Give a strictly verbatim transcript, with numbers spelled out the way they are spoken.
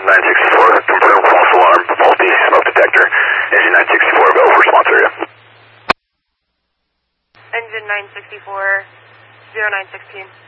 nine sixty-four, confirm false alarm, faulty smoke detector. Engine nine sixty-four, go for response area. Engine nine sixty-four, zero nine sixteen.